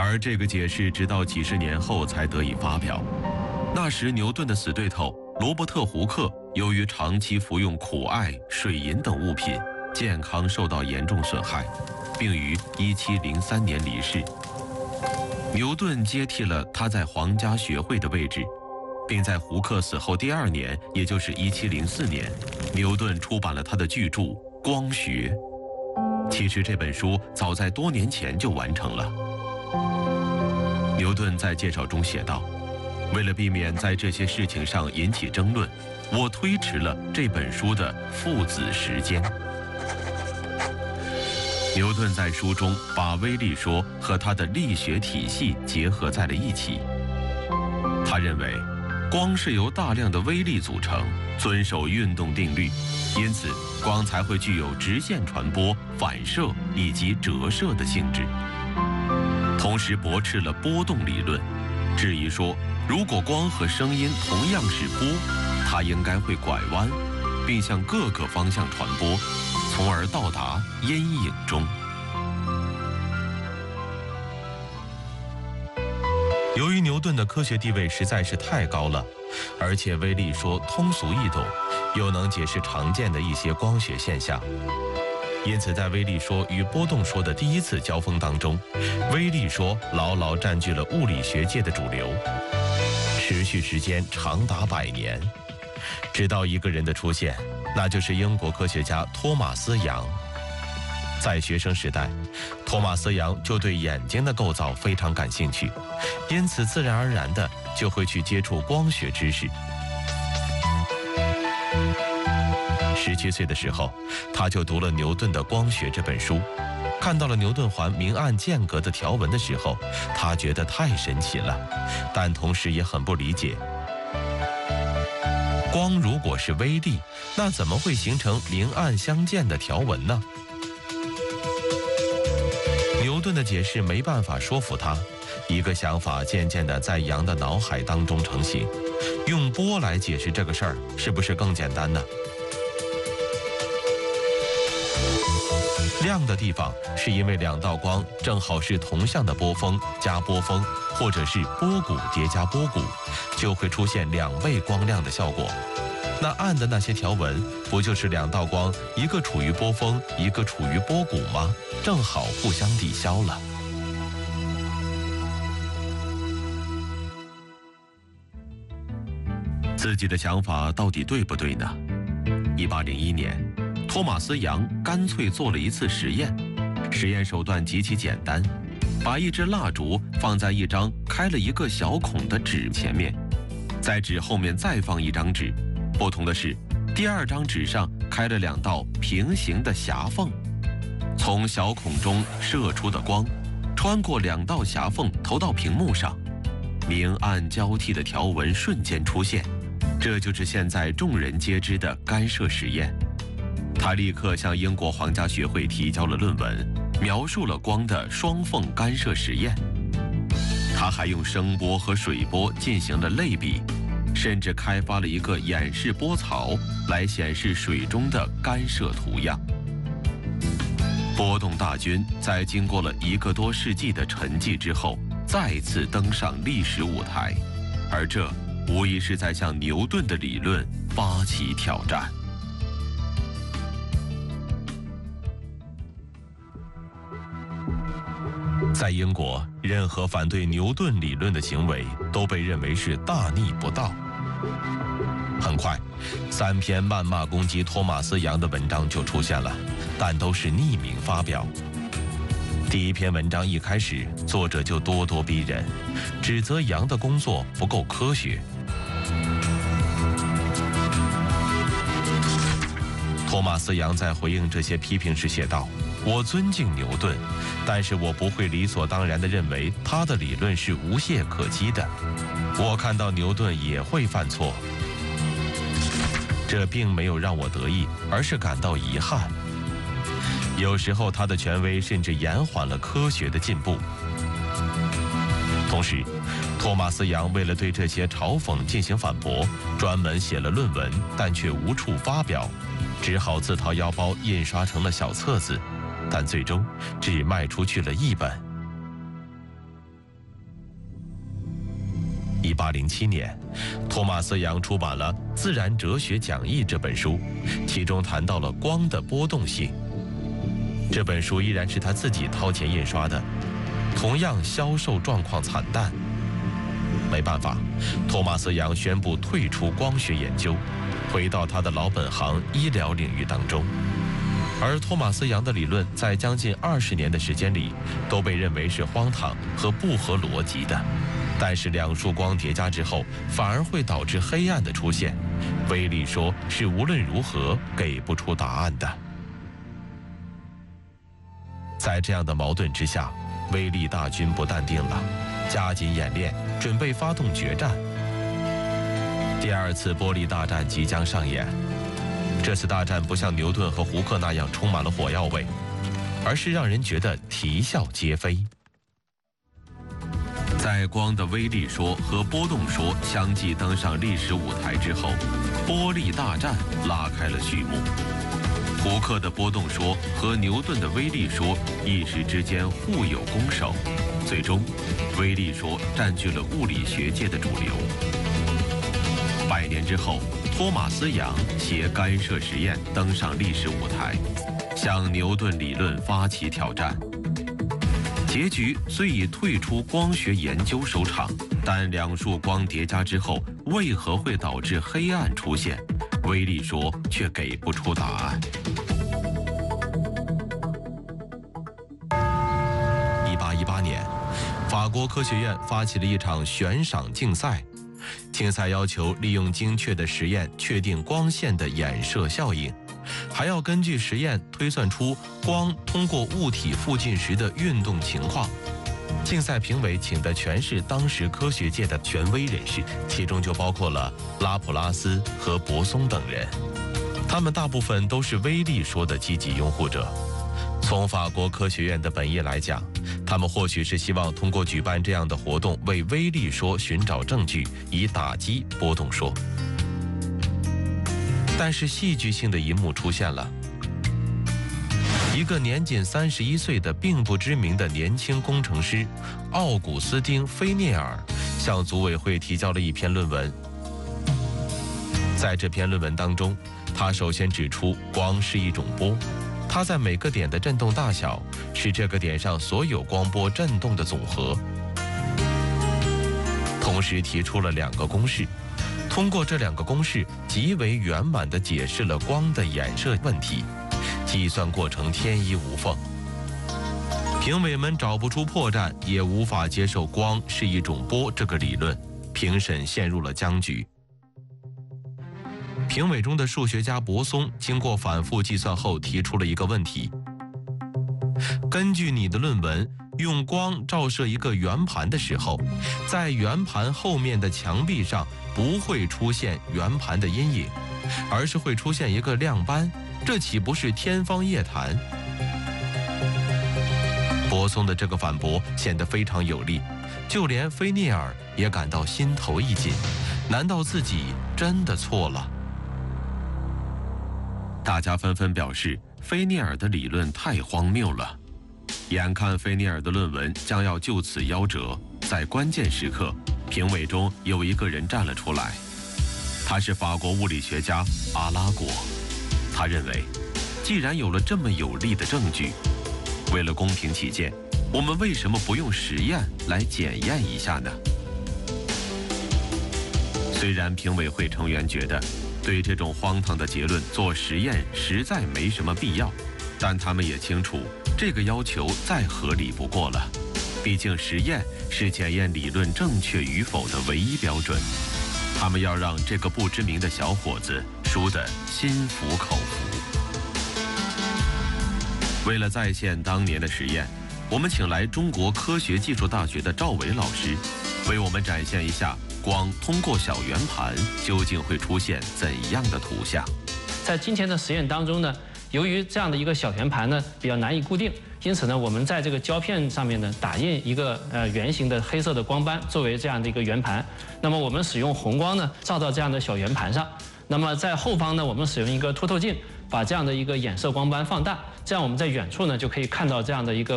而这个解释直到几十年后才得以发表。那时牛顿的死对头罗伯特·胡克由于长期服用苦艾、水银等物品，健康受到严重损害，并于1703年离世。牛顿接替了他在皇家学会的位置，并在胡克死后第2年，也就是1704年，牛顿出版了他的巨著《光学》。其实这本书早在多年前就完成了。牛顿在介绍中写道：“为了避免在这些事情上引起争论，我推迟了这本书的附子时间。”牛顿在书中把微粒说和他的力学体系结合在了一起。他认为，光是由大量的微粒组成，遵守运动定律，因此光才会具有直线传播、反射以及折射的性质。同时驳斥了波动理论，质疑说，如果光和声音同样是波，它应该会拐弯，并向各个方向传播，从而到达阴影中。由于牛顿的科学地位实在是太高了，而且微粒说通俗易懂，又能解释常见的一些光学现象，因此在微粒说与波动说的第一次交锋当中，微粒说牢牢占据了物理学界的主流，持续时间长达100年，直到一个人的出现，那就是英国科学家托马斯·杨。在学生时代，托马斯·杨就对眼睛的构造非常感兴趣，因此自然而然的就会去接触光学知识。17岁的时候，他就读了牛顿的《光学》这本书，看到了牛顿环明暗间隔的条纹的时候，他觉得太神奇了，但同时也很不理解。光如果是微粒，那怎么会形成明暗相间的条纹呢？牛顿的解释没办法说服他，一个想法渐渐地在杨的脑海当中成型：用波来解释这个事儿，是不是更简单呢？亮的地方是因为2道光正好是同向的波峰加波峰，或者是波谷叠加波谷，就会出现2倍光亮的效果。那暗的那些条纹，不就是2道光，一个处于波峰，一个处于波谷吗？正好互相抵消了。自己的想法到底对不对呢？1801年，托马斯·杨干脆做了一次实验，实验手段极其简单，把一支蜡烛放在一张开了一个小孔的纸前面，在纸后面再放一张纸，不同的是，第2张纸上开了2道平行的狭缝，从小孔中射出的光，穿过2道狭缝投到屏幕上，明暗交替的条纹瞬间出现，这就是现在众人皆知的干涉实验。他立刻向英国皇家学会提交了论文，描述了光的双缝干涉实验。他还用声波和水波进行了类比，甚至开发了一个演示波槽来显示水中的干涉图样。波动大军在经过了1个多世纪的沉寂之后，再次登上历史舞台，而这无疑是在向牛顿的理论发起挑战。在英国，任何反对牛顿理论的行为都被认为是大逆不道。很快，3篇谩骂攻击托马斯·杨的文章就出现了，但都是匿名发表。第1篇文章一开始，作者就咄咄逼人，指责杨的工作不够科学。托马斯·杨在回应这些批评时写道：“我尊敬牛顿，但是我不会理所当然地认为他的理论是无懈可击的。我看到牛顿也会犯错，这并没有让我得意，而是感到遗憾。有时候他的权威甚至延缓了科学的进步。”同时，托马斯·杨为了对这些嘲讽进行反驳，专门写了论文，但却无处发表，只好自掏腰包印刷成了小册子，但最终只卖出去了1本。 1807年，托马斯·杨出版了《自然哲学讲义》这本书，其中谈到了光的波动性。这本书依然是他自己掏钱印刷的，同样销售状况惨淡。没办法，托马斯·杨宣布退出光学研究，回到他的老本行医疗领域当中。而托马斯·杨的理论在将近20年的时间里都被认为是荒唐和不合逻辑的，但是两束光叠加之后反而会导致黑暗的出现，威力说是无论如何给不出答案的。在这样的矛盾之下，威力大军不淡定了，加紧演练，准备发动决战。第二次玻璃大战即将上演。这次大战不像牛顿和胡克那样充满了火药味，而是让人觉得啼笑皆非。在光的微粒说和波动说相继登上历史舞台之后，玻璃大战拉开了序幕。胡克的波动说和牛顿的微粒说一时之间互有攻守，最终微粒说占据了物理学界的主流。100年之后，托马斯·杨携干涉实验登上历史舞台，向牛顿理论发起挑战。结局虽以退出光学研究收场，但两束光叠加之后为何会导致黑暗出现，威力说却给不出答案。1818年，法国科学院发起了一场悬赏竞赛。竞赛要求利用精确的实验确定光线的衍射效应，还要根据实验推算出光通过物体附近时的运动情况。竞赛评委请的全是当时科学界的权威人士，其中就包括了拉普拉斯和泊松等人，他们大部分都是微粒说的积极拥护者。从法国科学院的本意来讲，他们或许是希望通过举办这样的活动为微粒说寻找证据，以打击波动说。但是戏剧性的一幕出现了，一个年仅31岁的并不知名的年轻工程师奥古斯丁·菲涅尔向组委会提交了一篇论文。在这篇论文当中，他首先指出光是一种波，它在每个点的振动大小是这个点上所有光波振动的总和。同时提出了2个公式，通过这2个公式极为圆满地解释了光的衍射问题，计算过程天衣无缝。评委们找不出破绽，也无法接受光是一种波这个理论，评审陷入了僵局。评委中的数学家泊松经过反复计算后提出了一个问题：根据你的论文，用光照射一个圆盘的时候，在圆盘后面的墙壁上不会出现圆盘的阴影，而是会出现一个亮斑，这岂不是天方夜谭？泊松的这个反驳显得非常有力，就连菲涅尔也感到心头一紧，难道自己真的错了？大家纷纷表示菲涅尔的理论太荒谬了。眼看菲涅尔的论文将要就此夭折，在关键时刻，评委中有一个人站了出来，他是法国物理学家阿拉果。他认为，既然有了这么有力的证据，为了公平起见，我们为什么不用实验来检验一下呢？虽然评委会成员觉得对这种荒唐的结论做实验实在没什么必要，但他们也清楚这个要求再合理不过了，毕竟实验是检验理论正确与否的唯一标准。他们要让这个不知名的小伙子输得心服口服。为了再现当年的实验，我们请来中国科学技术大学的赵伟老师，为我们展现一下光通过小圆盘究竟会出现怎样的图像。 在今天的实验当中呢，由于这样的一个小圆盘呢比较难以固定，因此呢，我们在这个胶片上面呢打印一个圆形的黑色的光斑作为这样的一个圆盘。那么我们使用红光呢照到这样的小圆盘上，那么在后方呢，我们使用一个凸透镜把这样的一个衍射光斑放大，这样我们在远处呢就可以看到这样的一个